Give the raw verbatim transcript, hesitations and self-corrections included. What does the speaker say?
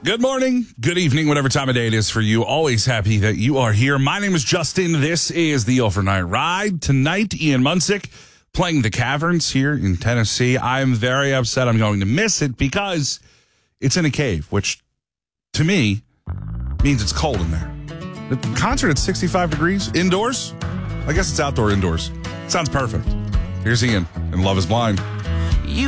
Good morning, good evening, whatever time of day it is for you. Always happy that you are here. My name is Justin. This is the Overnight Ride. Tonight, Ian Munsick playing the Caverns here in Tennessee. I'm very upset I'm going to miss it because it's in a cave, which to me means it's cold in there. The concert at sixty-five degrees indoors? I guess it's outdoor indoors. Sounds perfect. Here's Ian and Love is Blind.